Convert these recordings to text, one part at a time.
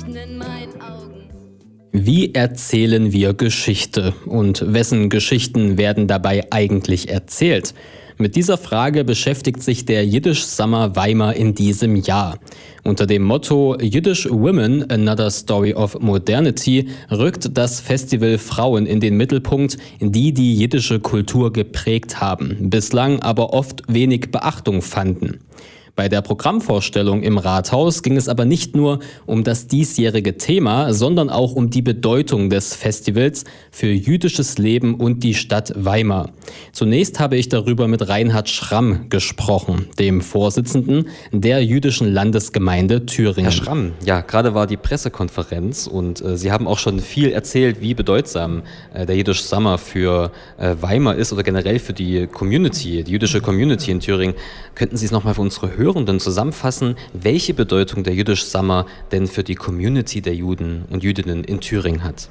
leuchten in meinen Augen. Wie erzählen wir Geschichte und wessen Geschichten werden dabei eigentlich erzählt? Mit dieser Frage beschäftigt sich der Yiddish Summer Weimar in diesem Jahr. Unter dem Motto Yiddish Women, Another Story of Modernity rückt das Festival Frauen in den Mittelpunkt, die die jiddische Kultur geprägt haben, bislang aber oft wenig Beachtung fanden. Bei der Programmvorstellung im Rathaus ging es aber nicht nur um das diesjährige Thema, sondern auch um die Bedeutung des Festivals für jüdisches Leben und die Stadt Weimar. Zunächst habe ich darüber mit Reinhard Schramm gesprochen, dem Vorsitzenden der jüdischen Landesgemeinde Thüringen. Herr Schramm, ja, gerade war die Pressekonferenz und Sie haben auch schon viel erzählt, wie bedeutsam der Yiddish Summer für Weimar ist oder generell für die Community, die jüdische Community in Thüringen. Könnten Sie es nochmal für unsere Hörenden zusammenfassen, welche Bedeutung der Yiddish Summer denn für die Community der Juden und Jüdinnen in Thüringen hat?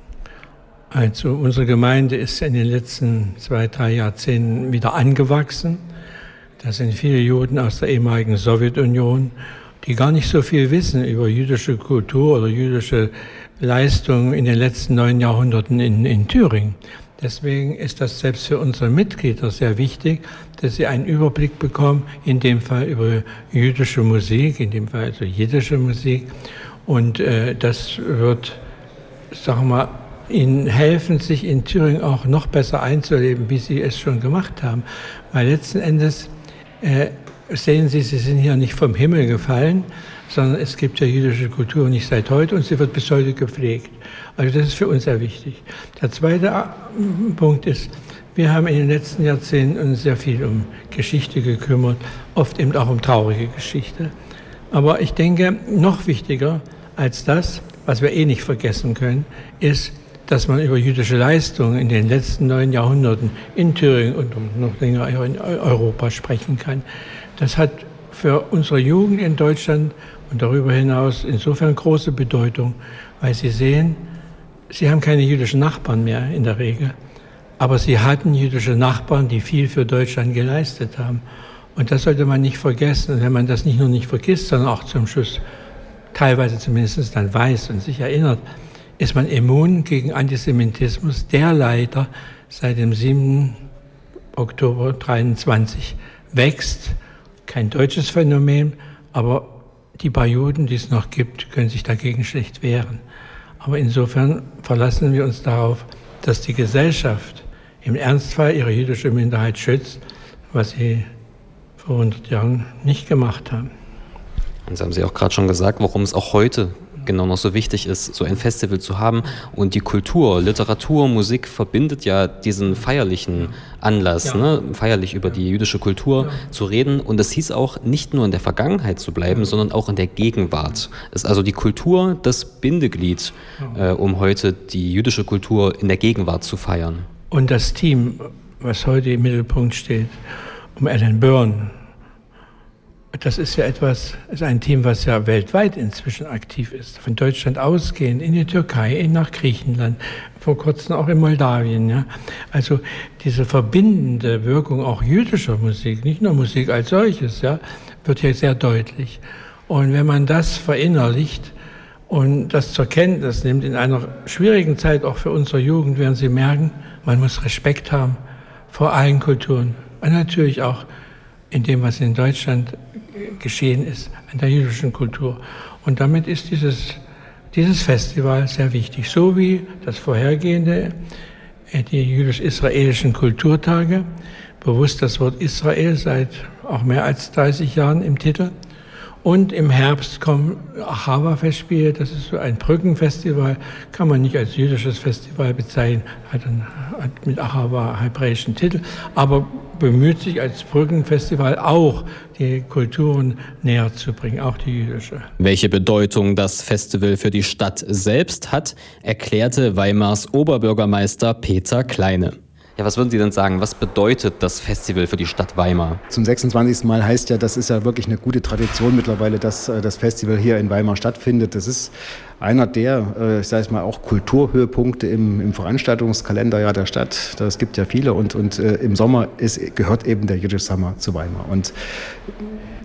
Also unsere Gemeinde ist in den letzten 2-3 Jahrzehnten wieder angewachsen. Da sind viele Juden aus der ehemaligen Sowjetunion, die gar nicht so viel wissen über jüdische Kultur oder jüdische Leistungen in den letzten 9 Jahrhunderten in Thüringen. Deswegen ist das selbst für unsere Mitglieder sehr wichtig, dass sie einen Überblick bekommen, in dem Fall über jüdische Musik, in dem Fall also jiddische Musik. Und das wird, sagen wir mal, ihnen helfen, sich in Thüringen auch noch besser einzuleben, wie sie es schon gemacht haben. Weil letzten Endes sehen Sie, Sie sind hier nicht vom Himmel gefallen, sondern es gibt ja jüdische Kultur nicht seit heute und sie wird bis heute gepflegt. Also das ist für uns sehr wichtig. Der zweite Punkt ist, wir haben in den letzten Jahrzehnten uns sehr viel um Geschichte gekümmert, oft eben auch um traurige Geschichte. Aber ich denke, noch wichtiger als das, was wir nicht vergessen können, ist, dass man über jüdische Leistungen in den letzten 9 Jahrhunderten in Thüringen und noch länger in Europa sprechen kann. Das hat für unsere Jugend in Deutschland und darüber hinaus insofern große Bedeutung, weil Sie sehen, Sie haben keine jüdischen Nachbarn mehr in der Regel, aber Sie hatten jüdische Nachbarn, die viel für Deutschland geleistet haben. Und das sollte man nicht vergessen. Und wenn man das nicht nur nicht vergisst, sondern auch zum Schluss teilweise zumindest dann weiß und sich erinnert, ist man immun gegen Antisemitismus, der leider seit dem 7. Oktober 1923 wächst. Kein deutsches Phänomen, aber die paar Juden, die es noch gibt, können sich dagegen schlecht wehren. Aber insofern verlassen wir uns darauf, dass die Gesellschaft im Ernstfall ihre jüdische Minderheit schützt, was sie vor 100 Jahren nicht gemacht haben. Und das haben Sie auch gerade schon gesagt, warum es auch heute genau noch so wichtig ist, so ein Festival zu haben. Und die Kultur, Literatur, Musik verbindet ja diesen feierlichen Anlass, feierlich über die jüdische Kultur zu reden. Und das hieß auch, nicht nur in der Vergangenheit zu bleiben, sondern auch in der Gegenwart. Ist also die Kultur das Bindeglied, um heute die jüdische Kultur in der Gegenwart zu feiern. Und das Team, was heute im Mittelpunkt steht, um Alan Byrne, das ist ja ist ein Team, was ja weltweit inzwischen aktiv ist. Von Deutschland ausgehend, in die Türkei, nach Griechenland, vor kurzem auch in Moldawien. Ja. Also diese verbindende Wirkung auch jüdischer Musik, nicht nur Musik als solches, ja, wird hier sehr deutlich. Und wenn man das verinnerlicht und das zur Kenntnis nimmt, in einer schwierigen Zeit auch für unsere Jugend, werden Sie merken, man muss Respekt haben vor allen Kulturen. Und natürlich auch in dem, was in Deutschland geschehen ist, an der jüdischen Kultur. Und damit ist dieses Festival sehr wichtig. So wie das vorhergehende, die jüdisch-israelischen Kulturtage, bewusst das Wort Israel seit auch mehr als 30 Jahren im Titel. Und im Herbst kommen Ahava-Festspiele, das ist so ein Brückenfestival, kann man nicht als jüdisches Festival bezeichnen, hat mit Ahava hebräischen Titel, aber bemüht sich als Brückenfestival auch, die Kulturen näher zu bringen, auch die jüdische. Welche Bedeutung das Festival für die Stadt selbst hat, erklärte Weimars Oberbürgermeister Peter Kleine. Ja, was würden Sie denn sagen? Was bedeutet das Festival für die Stadt Weimar? Zum 26. Mal heißt ja, das ist ja wirklich eine gute Tradition mittlerweile, dass das Festival hier in Weimar stattfindet. Das ist einer der, ich sage es mal, auch Kulturhöhepunkte im Veranstaltungskalender der Stadt. Das gibt ja viele und im Sommer gehört eben der Yiddish Summer zu Weimar. Und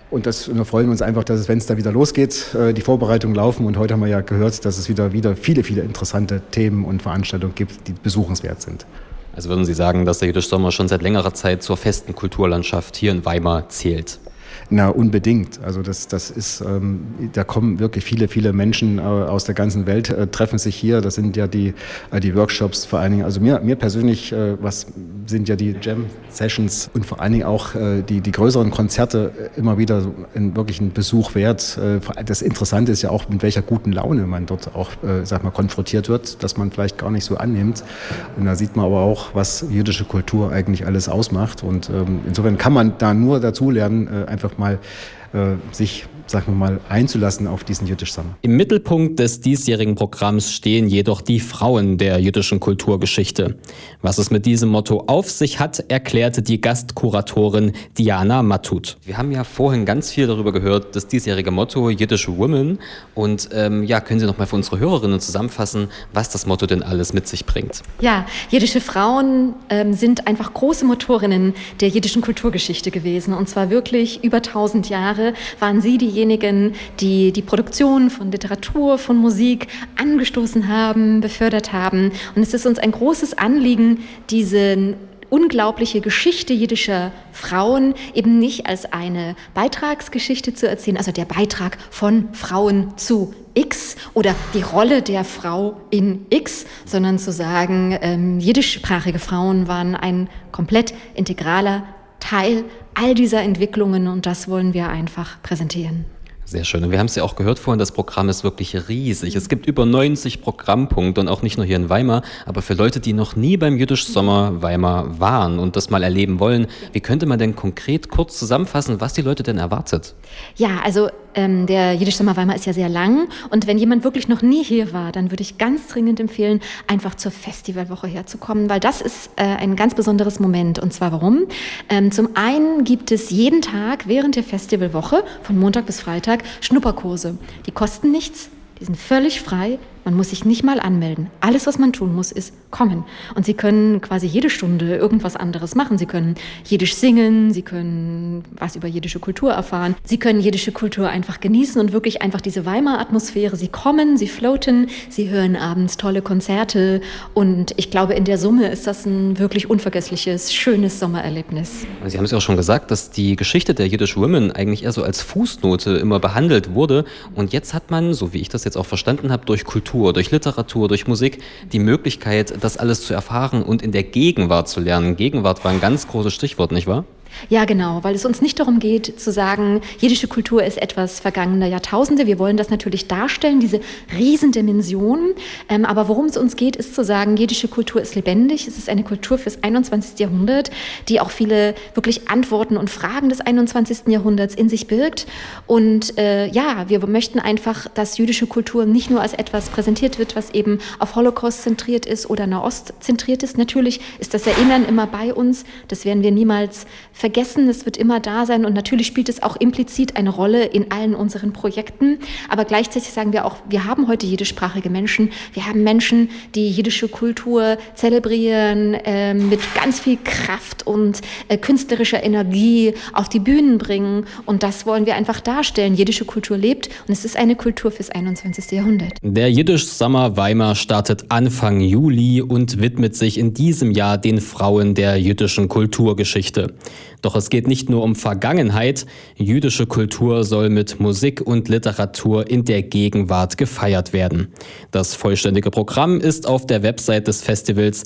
Und da freuen wir uns einfach, dass es, wenn es da wieder losgeht, die Vorbereitungen laufen. Und heute haben wir ja gehört, dass es wieder viele, viele interessante Themen und Veranstaltungen gibt, die besuchenswert sind. Also würden Sie sagen, dass der Jiddisch Sommer schon seit längerer Zeit zur festen Kulturlandschaft hier in Weimar zählt? Na, unbedingt. Also das ist, da kommen wirklich viele Menschen aus der ganzen Welt, treffen sich hier. Das sind ja die Workshops vor allen Dingen. Also mir persönlich, sind ja die Jam-Sessions und vor allen Dingen auch die größeren Konzerte immer wieder wirklich einen Besuch wert. Das Interessante ist ja auch, mit welcher guten Laune man dort auch, konfrontiert wird, dass man vielleicht gar nicht so annimmt. Und da sieht man aber auch, was jiddische Kultur eigentlich alles ausmacht. Und insofern kann man da nur dazulernen, einfach mal sich, sagen wir mal, einzulassen auf diesen Jiddisch Sommer. Im Mittelpunkt des diesjährigen Programms stehen jedoch die Frauen der jiddischen Kulturgeschichte. Was es mit diesem Motto auf sich hat, erklärte die Gastkuratorin Diana Mattut. Wir haben ja vorhin ganz viel darüber gehört, das diesjährige Motto Yiddish Women. Und können Sie noch mal für unsere Hörerinnen zusammenfassen, was das Motto denn alles mit sich bringt? Ja, jiddische Frauen sind einfach große Motorinnen der jiddischen Kulturgeschichte gewesen. Und zwar wirklich über 1000 Jahre waren sie diejenigen, die die Produktion von Literatur, von Musik angestoßen haben, befördert haben. Und es ist uns ein großes Anliegen, diese unglaubliche Geschichte jiddischer Frauen eben nicht als eine Beitragsgeschichte zu erzählen, also der Beitrag von Frauen zu X oder die Rolle der Frau in X, sondern zu sagen, jiddischsprachige Frauen waren ein komplett integraler Teil all dieser Entwicklungen und das wollen wir einfach präsentieren. Sehr schön. Und wir haben es ja auch gehört vorhin, das Programm ist wirklich riesig. Es gibt über 90 Programmpunkte und auch nicht nur hier in Weimar, aber für Leute, die noch nie beim Jiddisch Sommer Weimar waren und das mal erleben wollen, wie könnte man denn konkret kurz zusammenfassen, was die Leute denn erwartet? Ja, also der Jiddisch Sommer Weimar ist ja sehr lang und wenn jemand wirklich noch nie hier war, dann würde ich ganz dringend empfehlen, einfach zur Festivalwoche herzukommen, weil das ist ein ganz besonderes Moment. Und zwar warum? Zum einen gibt es jeden Tag während der Festivalwoche von Montag bis Freitag Schnupperkurse. Die kosten nichts, die sind völlig frei. Man muss sich nicht mal anmelden. Alles, was man tun muss, ist kommen. Und Sie können quasi jede Stunde irgendwas anderes machen. Sie können Jiddisch singen, Sie können was über jiddische Kultur erfahren. Sie können jiddische Kultur einfach genießen und wirklich einfach diese Weimar-Atmosphäre. Sie kommen, Sie floaten, Sie hören abends tolle Konzerte. Und ich glaube, in der Summe ist das ein wirklich unvergessliches, schönes Sommererlebnis. Sie haben es ja auch schon gesagt, dass die Geschichte der Yiddish Women eigentlich eher so als Fußnote immer behandelt wurde. Und jetzt hat man, so wie ich das jetzt auch verstanden habe, durch Kultur, durch Literatur, durch Musik die Möglichkeit, das alles zu erfahren und in der Gegenwart zu lernen. Gegenwart war ein ganz großes Stichwort, nicht wahr? Ja, genau, weil es uns nicht darum geht, zu sagen, jiddische Kultur ist etwas vergangener Jahrtausende. Wir wollen das natürlich darstellen, diese Riesendimension. Aber worum es uns geht, ist zu sagen, jiddische Kultur ist lebendig. Es ist eine Kultur fürs 21. Jahrhundert, die auch viele wirklich Antworten und Fragen des 21. Jahrhunderts in sich birgt. Und wir möchten einfach, dass jüdische Kultur nicht nur als etwas präsentiert wird, was eben auf Holocaust zentriert ist oder Nahost zentriert ist. Natürlich ist das Erinnern immer bei uns. Das werden wir niemals vergessen, es wird immer da sein und natürlich spielt es auch implizit eine Rolle in allen unseren Projekten, aber gleichzeitig sagen wir auch, wir haben heute jiddischsprachige Menschen, wir haben Menschen, die jiddische Kultur zelebrieren, mit ganz viel Kraft und künstlerischer Energie auf die Bühnen bringen und das wollen wir einfach darstellen. Jiddische Kultur lebt und es ist eine Kultur fürs 21. Jahrhundert. Der Jiddisch Sommer Weimar startet Anfang Juli und widmet sich in diesem Jahr den Frauen der jiddischen Kulturgeschichte. Doch es geht nicht nur um Vergangenheit, jüdische Kultur soll mit Musik und Literatur in der Gegenwart gefeiert werden. Das vollständige Programm ist auf der Website des Festivals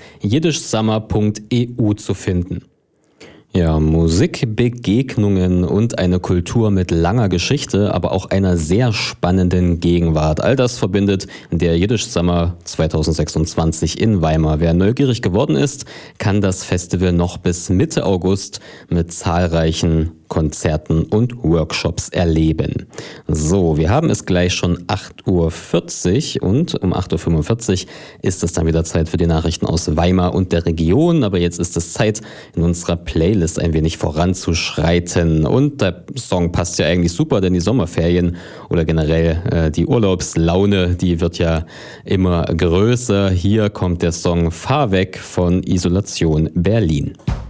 jiddischsummer.eu zu finden. Ja, Musik, Begegnungen und eine Kultur mit langer Geschichte, aber auch einer sehr spannenden Gegenwart. All das verbindet der Jiddisch Sommer 2026 in Weimar. Wer neugierig geworden ist, kann das Festival noch bis Mitte August mit zahlreichen Konzerten und Workshops erleben. So, wir haben es gleich schon 8:40 Uhr und um 8:45 Uhr ist es dann wieder Zeit für die Nachrichten aus Weimar und der Region. Aber jetzt ist es Zeit, in unserer Playlist ein wenig voranzuschreiten. Und der Song passt ja eigentlich super, denn die Sommerferien oder generell die Urlaubslaune, die wird ja immer größer. Hier kommt der Song Fahr weg von Isolation Berlin.